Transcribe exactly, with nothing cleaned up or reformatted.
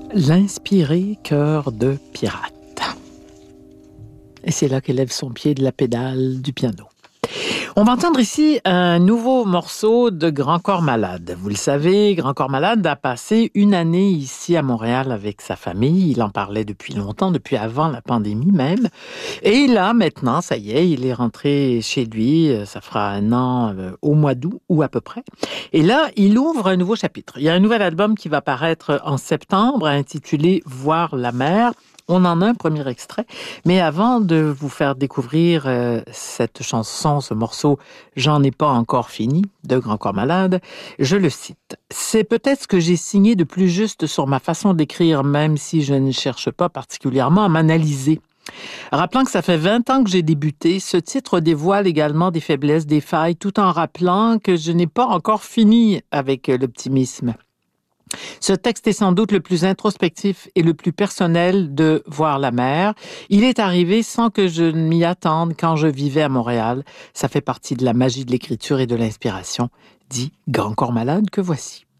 L'inspiré cœur de pirate. Et c'est là qu'elle lève son pied de la pédale du piano. On va entendre ici un nouveau morceau de Grand Corps Malade. Vous le savez, Grand Corps Malade a passé une année ici à Montréal avec sa famille. Il en parlait depuis longtemps, depuis avant la pandémie même. Et là, maintenant, ça y est, il est rentré chez lui. Ça fera un an euh, au mois d'août, ou à peu près. Et là, il ouvre un nouveau chapitre. Il y a un nouvel album qui va paraître en septembre, intitulé « Voir la mer ». On en a un premier extrait, mais avant de vous faire découvrir euh, cette chanson, ce morceau « J'en ai pas encore fini » de Grand Corps Malade, je le cite. « C'est peut-être ce que j'ai signé de plus juste sur ma façon d'écrire, même si je ne cherche pas particulièrement à m'analyser. » Rappelant que ça fait vingt ans que j'ai débuté, ce titre dévoile également des faiblesses, des failles, tout en rappelant que je n'ai pas encore fini avec l'optimisme. Ce texte est sans doute le plus introspectif et le plus personnel de Voir la mer. Il est arrivé sans que je m'y attende quand je vivais à Montréal. Ça fait partie de la magie de l'écriture et de l'inspiration, dit Grand Corps Malade que voici.